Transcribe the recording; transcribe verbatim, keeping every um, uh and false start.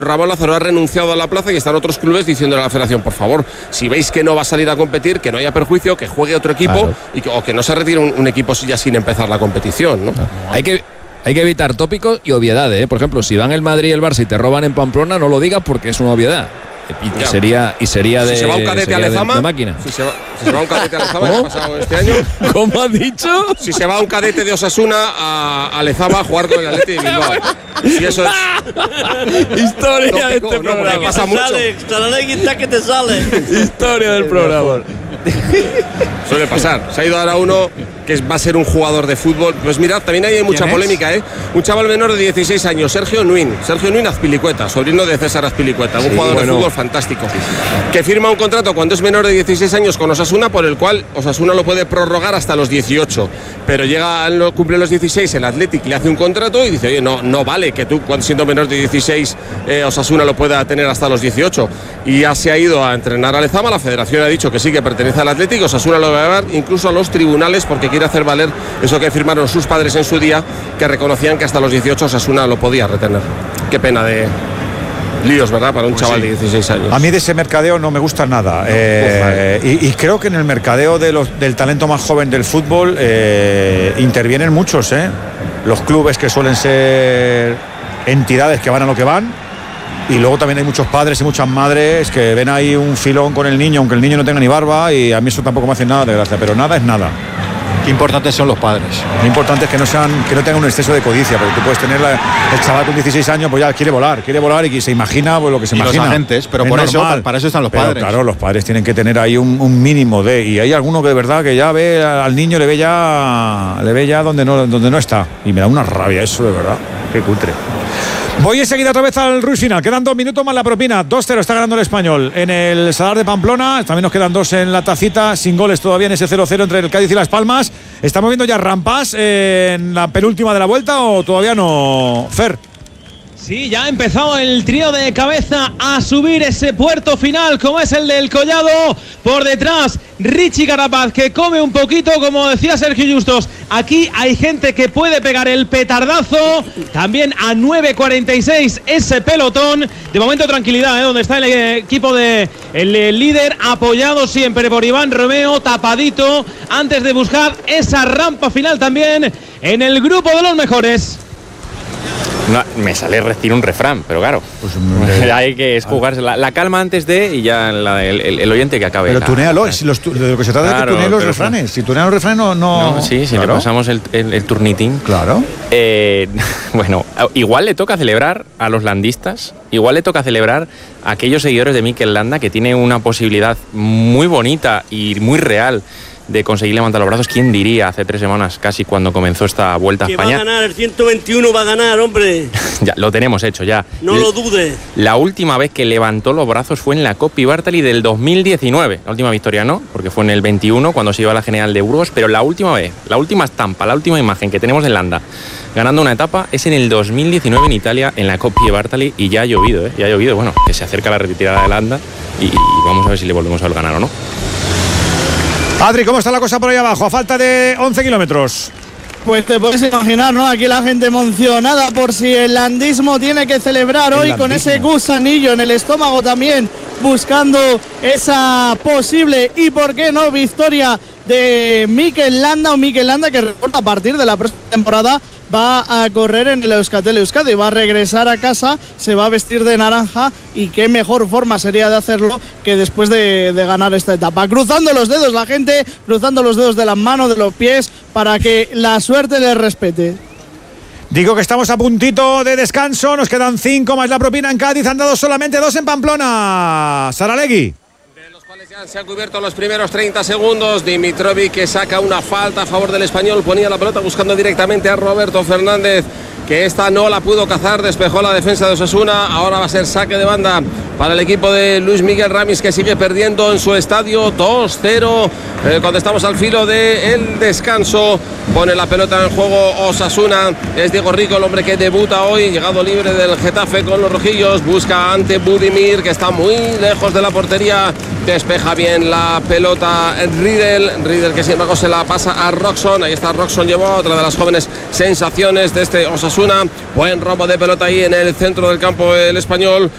Ramón Lázaro ha renunciado a la plaza y están otros clubes diciéndole a la federación, por favor, si veis que no va a salir a competir, que no haya perjuicio, que juegue otro equipo, claro. y que, o que no se retire un, un equipo ya sin empezar la competición, ¿no? Hay que, hay que evitar tópicos y obviedades, ¿eh? Por ejemplo, si van el Madrid y el Barça y te roban en Pamplona, no lo digas porque es una obviedad. Y sería, y sería de, si se va un cadete a Lezama, de, de máquina. Si se, va, si se va un cadete a Lezama, ¿qué ha pasado este año? ¿Cómo has dicho? Si se va un cadete de Osasuna a, a Lezama a jugar con el Atleti de Bilbao. Si eso es historia de este no, programa. No, pasa mucho. Sale, que te sale. Historia del programa. Suele pasar. Se ha ido ahora uno que va a ser un jugador de fútbol. Pues mirad, también hay mucha polémica, ¿eh? Un chaval menor de dieciséis años, Sergio Nuin. Sergio Nuin Azpilicueta, sobrino de César Azpilicueta, un sí, jugador bueno. de fútbol fantástico. Sí, sí. Que firma un contrato cuando es menor de dieciséis años con Osasuna, por el cual Osasuna lo puede prorrogar hasta los dieciocho. Pero llega, no cumple los dieciséis, el Athletic le hace un contrato y dice, oye, no, no vale que tú, cuando siendo menor de dieciséis, eh, Osasuna lo pueda tener hasta los dieciocho. Y ya se ha ido a entrenar a Lezama. La federación ha dicho que sí, que pertenece al Athletic. Osasuna lo va a llevar incluso a los tribunales porque quiere hacer valer eso que firmaron sus padres en su día, que reconocían que hasta los dieciocho Osasuna lo podía retener. Qué pena de líos, ¿verdad? Para un pues chaval sí. de dieciséis años. A mí de ese mercadeo no me gusta nada. Eh, y, y creo que en el mercadeo de los, del talento más joven del fútbol eh, intervienen muchos, ¿eh? Los clubes que suelen ser entidades que van a lo que van. Y luego también hay muchos padres y muchas madres que ven ahí un filón con el niño, aunque el niño no tenga ni barba, y a mí eso tampoco me hace nada de gracia, pero nada es nada. Qué importantes son los padres. Lo importante es que no sean, que no tengan un exceso de codicia, porque tú puedes tener la, el chaval con dieciséis años, pues ya quiere volar, quiere volar y se imagina pues, lo que se y imagina. Los agentes, pero es por normal. eso, para eso están los pero, padres. Claro, los padres tienen que tener ahí un, un mínimo de, y hay alguno que de verdad que ya ve al niño, le ve ya, le ve ya donde no, donde no está, y me da una rabia eso de verdad, qué cutre. Voy enseguida otra vez al rush final. Quedan dos minutos más la propina. dos cero está ganando el Español en el Sadar de Pamplona. También nos quedan dos en la tacita. Sin goles todavía en ese cero cero entre el Cádiz y Las Palmas. ¿Estamos viendo ya rampas en la penúltima de la vuelta o todavía no, Fer? Sí, ya ha empezado el trío de cabeza a subir ese puerto final, como es el del Collado. Por detrás, Richie Carapaz, que come un poquito, como decía Sergio Justos. Aquí hay gente que puede pegar el petardazo. También a nueve cuarenta y seis ese pelotón. De momento tranquilidad, ¿eh? Donde está el equipo de el líder, apoyado siempre por Iván Romeo, tapadito, antes de buscar esa rampa final también en el grupo de los mejores. No, me sale decir un refrán, pero claro, pues, me... hay que es jugarse la, la calma antes de y ya la, el, el, el oyente que acabe. Pero la, tunéalo, la... si los, de lo que se trata claro, es que tunee los refranes. Eso... Si tunea los refranes no... no... no sí, si claro. le pasamos el, el, el turnitín. Claro. Eh, bueno, igual le toca celebrar a los landistas, igual le toca celebrar a aquellos seguidores de Mikel Landa que tiene una posibilidad muy bonita y muy real de conseguir levantar los brazos. ¿Quién diría hace tres semanas casi cuando comenzó esta Vuelta a que España? Va a ganar, el ciento veintiuno va a ganar, hombre. Ya, lo tenemos hecho ya. No L- lo dudes. La última vez que levantó los brazos fue en la Coppi Bartali del dos mil diecinueve. La última victoria no, porque fue en el veintiuno cuando se iba a la General de Burgos, pero la última vez, la última estampa, la última imagen que tenemos en Landa ganando una etapa es en el dos mil diecinueve en Italia, en la Coppi Bartali, y ya ha llovido, ¿eh? Ya ha llovido, bueno, que se acerca la retirada de Landa y, y vamos a ver si le volvemos a ver ganar o no. Adri, ¿cómo está la cosa por ahí abajo? A falta de once kilómetros. Pues te puedes imaginar, ¿no? Aquí la gente emocionada por si el landismo tiene que celebrar el hoy landismo. Con ese gusanillo en el estómago también, buscando esa posible y, ¿por qué no?, victoria de Mikel Landa, o Mikel Landa que recuerda a partir de la próxima temporada va a correr en el Euskaltel Euskadi, va a regresar a casa, se va a vestir de naranja y qué mejor forma sería de hacerlo que después de, de ganar esta etapa. Cruzando los dedos la gente, cruzando los dedos de las manos, de los pies, para que la suerte les respete. Digo que estamos a puntito de descanso, nos quedan cinco más la propina en Cádiz, han dado solamente dos en Pamplona. Saralegui. Ya se han cubierto los primeros treinta segundos. Dimitrovic que saca una falta a favor del Español, ponía la pelota buscando directamente a Roberto Fernández, que esta no la pudo cazar, despejó la defensa de Osasuna. Ahora va a ser saque de banda para el equipo de Luis Miguel Ramis, que sigue perdiendo en su estadio dos cero. Eh, cuando estamos al filo del descanso, pone la pelota en juego Osasuna. Es Diego Rico el hombre que debuta hoy, llegado libre del Getafe con los rojillos. Busca ante Budimir, que está muy lejos de la portería. Despeja bien la pelota Riedel. Riedel que sin embargo se la pasa a Roxon. Ahí está Roxon, llevó otra de las jóvenes sensaciones de este Osasuna. Buen robo de pelota ahí en el centro del campo el Español.